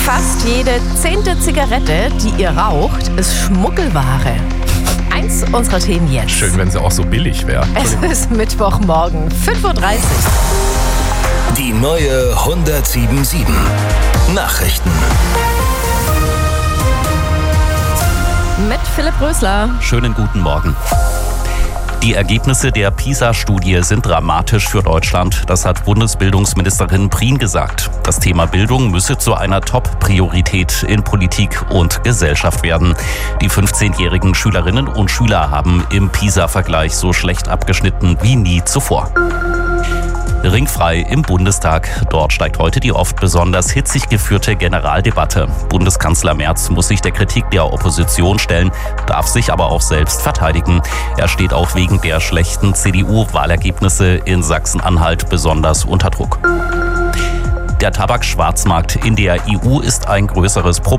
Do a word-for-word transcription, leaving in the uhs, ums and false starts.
Fast jede zehnte Zigarette, die ihr raucht, ist Schmuggelware. Eins unserer Themen jetzt. Schön, wenn sie auch so billig wäre. Es ist Mittwochmorgen, fünf Uhr dreißig. Die neue hundertsieben Komma sieben. Nachrichten. Mit Philipp Rösler. Schönen guten Morgen. Die Ergebnisse der PISA-Studie sind dramatisch für Deutschland. Das hat Bundesbildungsministerin Prien gesagt. Das Thema Bildung müsse zu einer Top-Priorität in Politik und Gesellschaft werden. Die fünfzehnjährigen Schülerinnen und Schüler haben im PISA-Vergleich so schlecht abgeschnitten wie nie zuvor. Ringfrei im Bundestag. Dort steigt heute die oft besonders hitzig geführte Generaldebatte. Bundeskanzler Merz muss sich der Kritik der Opposition stellen, darf sich aber auch selbst verteidigen. Er steht auch wegen der schlechten C D U-Wahlergebnisse in Sachsen-Anhalt besonders unter Druck. Der Tabakschwarzmarkt in der E U ist ein größeres Problem.